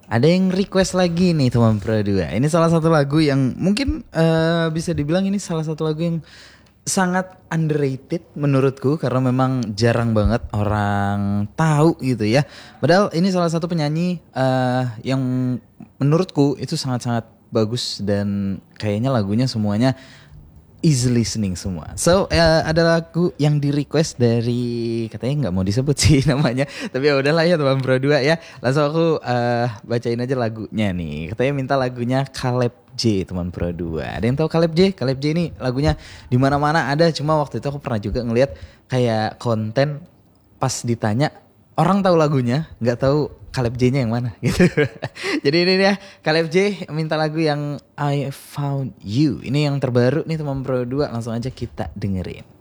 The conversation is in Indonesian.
Ada yang request lagi nih teman Pro 2. Ini salah satu lagu yang mungkin bisa dibilang ini salah satu lagu yang sangat underrated menurutku karena memang jarang banget orang tahu gitu ya. Padahal ini salah satu penyanyi yang menurutku itu sangat-sangat bagus dan kayaknya lagunya semuanya easy listening semua. So ada lagu yang di request dari katanya nggak mau disebut sih namanya, tapi ya udahlah ya teman Bro 2 ya. Langsung aku bacain aja lagunya nih. Katanya minta lagunya Caleb J teman Bro 2. Ada yang tahu Caleb J? Caleb J ini lagunya di mana-mana ada. Cuma waktu itu aku pernah juga ngeliat kayak konten pas ditanya orang tahu lagunya, nggak tahu Caleb J-nya yang mana gitu. Jadi ini dia Caleb J minta lagu yang I Found You. Ini yang terbaru nih teman Pro 2, langsung aja kita dengerin.